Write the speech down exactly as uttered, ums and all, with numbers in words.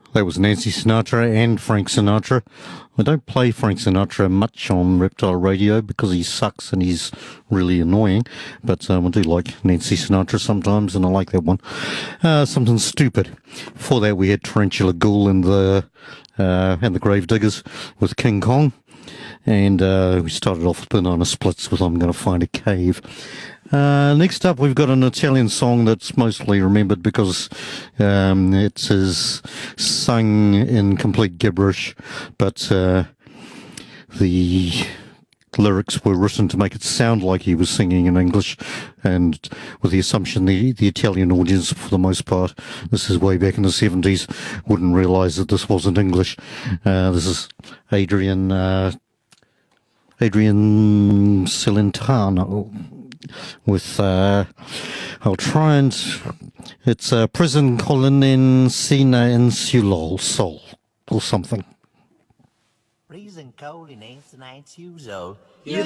That was Nancy Sinatra and Frank Sinatra. I don't play Frank Sinatra much on Reptile Radio because he sucks and he's really annoying. But um, I do like Nancy Sinatra sometimes, and I like that one. Uh, something stupid. Before that, we had Tarantula Ghoul and the uh, and the Gravediggers with King Kong. And uh, we started off with Banana Splits with I'm Gonna Find a Cave. Uh, next up, we've got an Italian song that's mostly remembered because um, it is sung in complete gibberish, but uh, the lyrics were written to make it sound like he was singing in English, and with the assumption the, the Italian audience, for the most part, this is way back in the seventies, wouldn't realise that this wasn't English. Uh, this is Adrian uh, Adrian Celentano. With, uh, I'll try and, it's uh, Prison Colin in Sina Insulol Sol, or something. Prison Colin in Sina Insulol. You